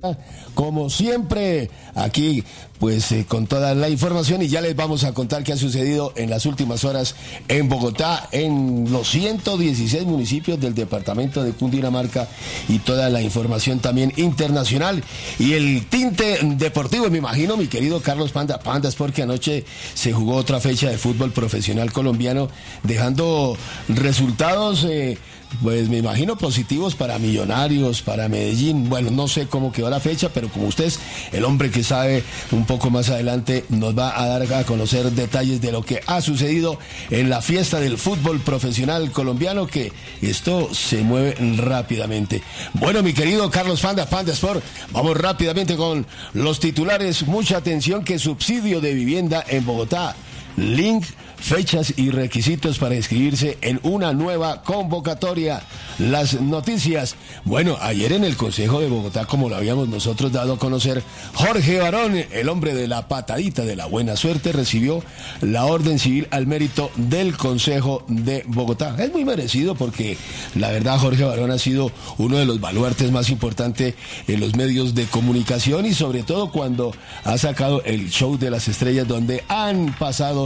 Como siempre, aquí pues con toda la información, y ya les vamos a contar qué ha sucedido en las últimas horas en Bogotá, en los 116 municipios del departamento de Cundinamarca, y toda la información también internacional y el tinte deportivo. Me imagino, mi querido Carlos Pandas, porque anoche se jugó otra fecha de fútbol profesional colombiano, dejando resultados pues me imagino positivos para Millonarios, para Medellín. Bueno, no sé cómo quedó la fecha, pero como usted es el hombre que sabe, un poco más adelante nos va a dar a conocer detalles de lo que ha sucedido en la fiesta del fútbol profesional colombiano, que esto se mueve rápidamente. Bueno, mi querido Carlos Panda Sport, vamos rápidamente con los titulares. Mucha atención, que subsidio de vivienda en Bogotá. Link, fechas y requisitos para inscribirse en una nueva convocatoria. Las noticias. Bueno, ayer en el Consejo de Bogotá, como lo habíamos nosotros dado a conocer, Jorge Barón, el hombre de la patadita de la buena suerte, recibió la orden civil al mérito del Consejo de Bogotá. Es muy merecido, porque la verdad Jorge Barón ha sido uno de los baluartes más importantes en los medios de comunicación, y sobre todo cuando ha sacado el Show de las Estrellas, donde han pasado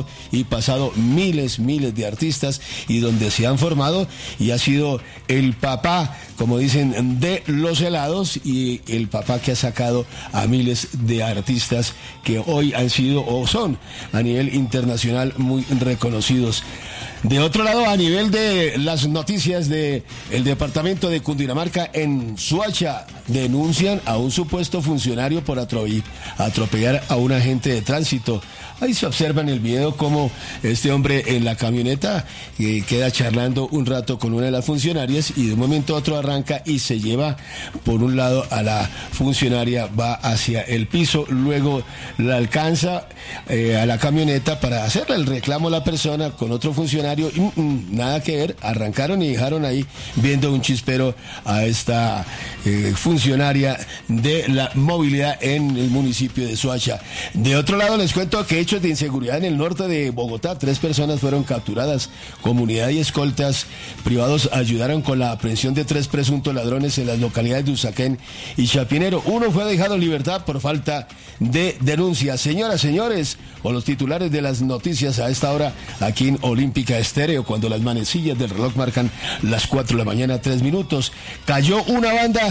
miles de artistas, y donde se han formado, y ha sido el papá, como dicen, de los helados, y el papá que ha sacado a miles de artistas que hoy han sido o son a nivel internacional muy reconocidos. De otro lado, a nivel de las noticias de el departamento de Cundinamarca, en Soacha denuncian a un supuesto funcionario por atropellar a un agente de tránsito. Ahí se observa en el video cómo este hombre en la camioneta queda charlando un rato con una de las funcionarias, y de un momento a otro arranca y se lleva por un lado a la funcionaria, va hacia el piso, luego la alcanza a la camioneta para hacerle el reclamo a la persona con otro funcionario, y nada que ver, arrancaron y dejaron ahí viendo un chispero a esta funcionaria de la movilidad en el municipio de Soacha. De otro lado, les cuento que hechos de inseguridad en el norte de Bogotá. 3 personas fueron capturadas. Comunidad y escoltas privados ayudaron con la aprehensión de 3 presuntos ladrones en las localidades de Usaquén y Chapinero. Uno fue dejado en libertad por falta de denuncia. Señoras, señores, con los titulares de las noticias a esta hora aquí en Olímpica Estéreo, cuando las manecillas del reloj marcan las 4 de la mañana, 3 minutos. Cayó una banda,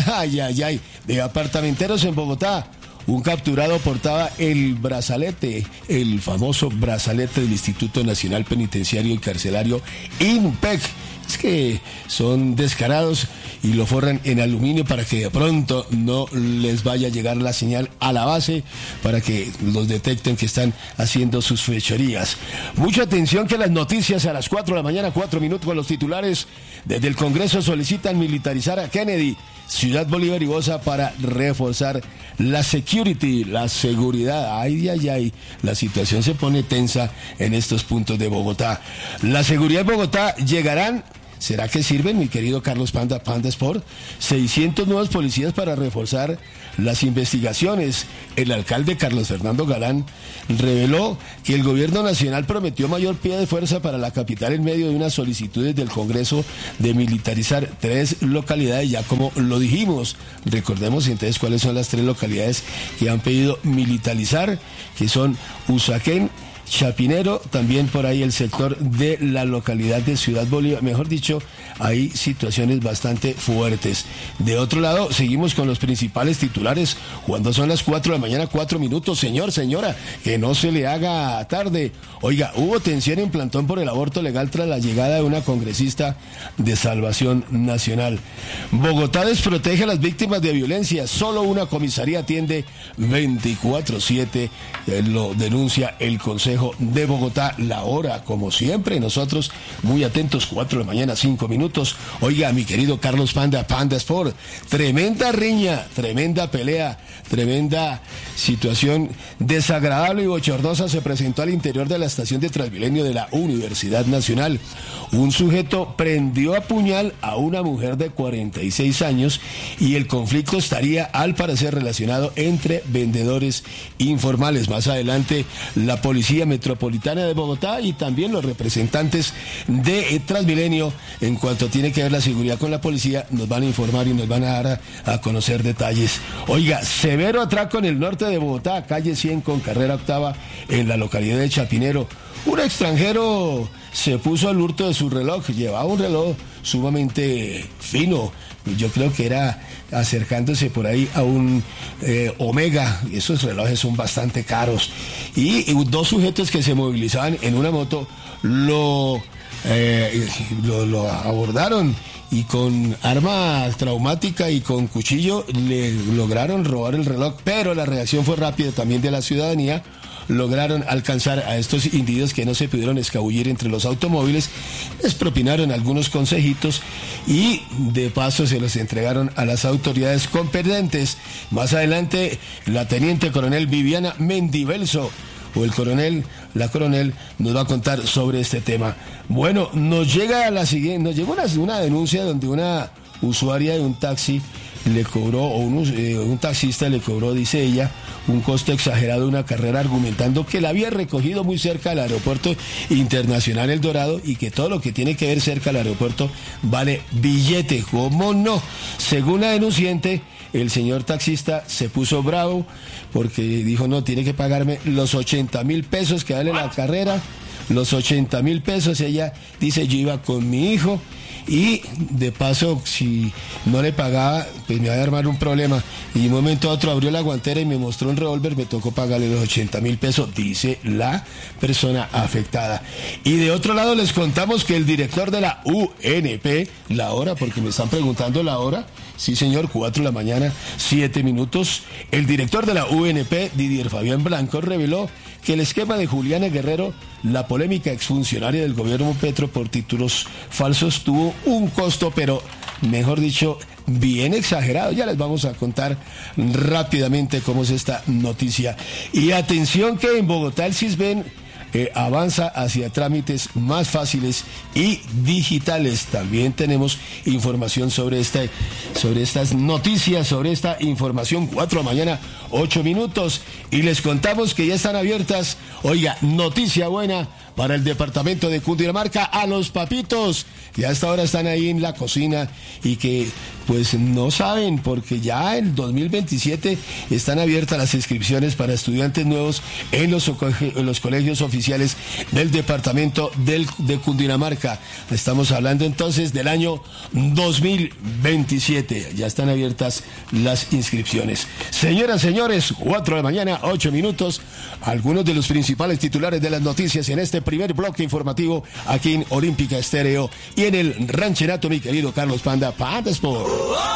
de apartamenteros en Bogotá. Un capturado portaba el brazalete, el famoso brazalete del Instituto Nacional Penitenciario y Carcelario, INPEC. Es que son descarados y lo forran en aluminio para que de pronto no les vaya a llegar la señal a la base, para que los detecten que están haciendo sus fechorías. Mucha atención, que las noticias a las 4 de la mañana, 4 minutos, con los titulares. Desde el Congreso solicitan militarizar a Kennedy, Ciudad Bolívar y Bosa, para reforzar la security, la seguridad. Ay, la situación se pone tensa en estos puntos de Bogotá. La seguridad de Bogotá llegarán. ¿Será que sirven, mi querido Carlos Panda Sport? 600 nuevos policías para reforzar las investigaciones. El alcalde Carlos Fernando Galán reveló que el gobierno nacional prometió mayor pie de fuerza para la capital en medio de unas solicitudes del Congreso de militarizar 3 localidades, ya como lo dijimos. Recordemos entonces cuáles son las 3 localidades que han pedido militarizar, que son Usaquén, Chapinero, también por ahí el sector de la localidad de Ciudad Bolívar. Mejor dicho, hay situaciones bastante fuertes. De otro lado, seguimos con los principales titulares cuando son las 4 de la mañana, 4 minutos. Señora, que no se le haga tarde. Oiga, hubo tensión en plantón por el aborto legal tras la llegada de una congresista de Salvación Nacional. Bogotá desprotege a las víctimas de violencia. Solo una comisaría atiende 24/7. Lo denuncia el Consejo de Bogotá. La hora, como siempre, nosotros muy atentos, 4 de la mañana, 5 minutos. Oiga, mi querido Carlos Panda Sport, tremenda riña, tremenda pelea, tremenda situación desagradable y bochornosa se presentó al interior de la estación de Transmilenio de la Universidad Nacional. Un sujeto prendió a puñal a una mujer de 46 años y el conflicto estaría, al parecer, relacionado entre vendedores informales. Más adelante, la policía área metropolitana de Bogotá y también los representantes de Transmilenio en cuanto tiene que ver la seguridad con la policía nos van a informar y nos van a dar a conocer detalles. Oiga, severo atraco en el norte de Bogotá, calle 100 con carrera octava en la localidad de Chapinero. Un extranjero se puso al hurto de su reloj, llevaba un reloj sumamente fino, yo creo que era acercándose por ahí a un Omega, esos relojes son bastante caros, y dos sujetos que se movilizaban en una moto lo abordaron y con arma traumática y con cuchillo le lograron robar el reloj, pero la reacción fue rápida también de la ciudadanía. Lograron alcanzar a estos individuos que no se pudieron escabullir entre los automóviles, les propinaron algunos consejitos y de paso se los entregaron a las autoridades competentes. Más adelante, la teniente coronel Viviana Mendivelso, o la coronel, nos va a contar sobre este tema. Bueno, nos llegó una denuncia donde una usuaria de un taxi le cobró, o un taxista le cobró, dice ella, un costo exagerado de una carrera, argumentando que la había recogido muy cerca del aeropuerto internacional El Dorado y que todo lo que tiene que ver cerca del aeropuerto vale billete. ¿Cómo no? Según la denunciante, el señor taxista se puso bravo porque dijo, no, tiene que pagarme los 80,000 pesos que vale la carrera, los 80,000 pesos. Ella dice, yo iba con mi hijo y de paso, si no le pagaba, pues me iba a armar un problema. Y de un momento a otro abrió la guantera y me mostró un revólver, me tocó pagarle los 80,000 pesos, dice la persona afectada. Y de otro lado les contamos que el director de la UNP, la hora, porque me están preguntando la hora, sí señor, 4 de la mañana, 7 minutos, el director de la UNP, Didier Fabián Blanco, reveló que el esquema de Juliana Guerrero, la polémica exfuncionaria del gobierno Petro por títulos falsos, tuvo un costo, pero mejor dicho, bien exagerado. Ya les vamos a contar rápidamente cómo es esta noticia. Y atención que en Bogotá el Sisbén avanza hacia trámites más fáciles y digitales. También tenemos información sobre estas noticias, sobre esta información. 4 de la mañana, 8 minutos. Y les contamos que ya están abiertas, oiga, noticia buena para el departamento de Cundinamarca, a los papitos. Ya a esta hora están ahí en la cocina y que pues no saben, porque ya en 2027 están abiertas las inscripciones para estudiantes nuevos en los colegios oficiales del departamento de Cundinamarca. Estamos hablando entonces del año 2027. Ya están abiertas las inscripciones. Señoras, señores, 4 de la mañana, 8 minutos. Algunos de los principales titulares de las noticias en este primer bloque informativo aquí en Olímpica Estéreo y en el Ranchenato, mi querido Carlos Panda Sport.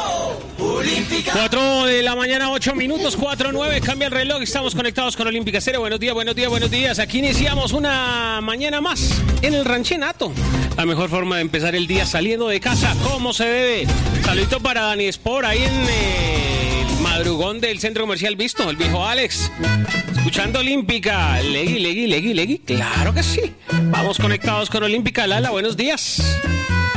4 de la mañana, 8 minutos, 4:09, cambia el reloj, estamos conectados con Olímpica Estéreo. Buenos días, buenos días, buenos días. Aquí iniciamos una mañana más en el Ranchenato. La mejor forma de empezar el día saliendo de casa, como se debe. Saludito para Dani Sport, ahí en el madrugón del Centro Comercial Visto, el viejo Alex. Escuchando Olímpica, Legui, claro que sí. Vamos conectados con Olímpica. Lala, buenos días.